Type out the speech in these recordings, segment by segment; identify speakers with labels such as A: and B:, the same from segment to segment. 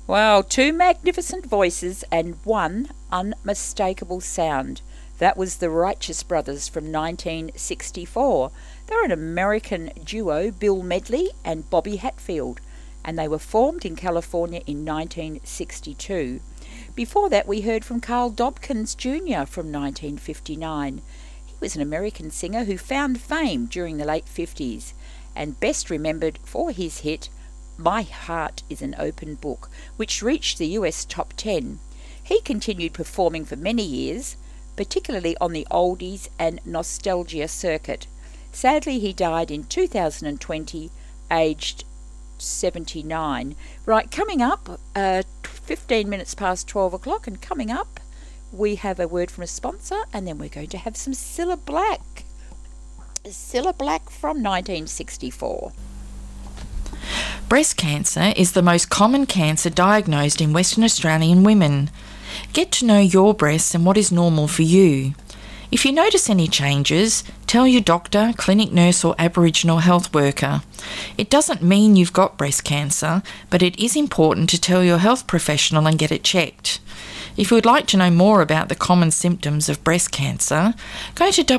A: Wow, two magnificent voices and one unmistakable sound. That was the Righteous Brothers from 1964. They're an American duo, Bill Medley and Bobby Hatfield, and they were formed in California in 1962. Before that, we heard from Carl Dobkins Jr. from 1959. He was an American singer who found fame during the late 50s and best remembered for his hit My Heart is an Open Book, which reached the US top 10. He continued performing for many years, particularly on the oldies and nostalgia circuit. Sadly, he died in 2020, aged 79. Right, coming up, 15 minutes past 12 o'clock, and coming up, we have a word from a sponsor, and then we're going to have some Cilla Black. Cilla Black from 1964.
B: Breast cancer is the most common cancer diagnosed in Western Australian women. Get to know your breasts and what is normal for you. If you notice any changes, tell your doctor, clinic nurse or Aboriginal health worker. It doesn't mean you've got breast cancer, but it is important to tell your health professional and get it checked. If you would like to know more about the common symptoms of breast cancer, go to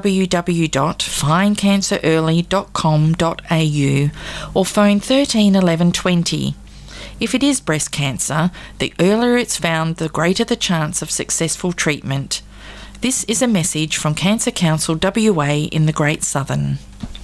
B: www.findcancerearly.com.au or phone 13 11 20. If it is breast cancer, the earlier it's found, the greater the chance of successful treatment. This is a message from Cancer Council WA in the Great Southern.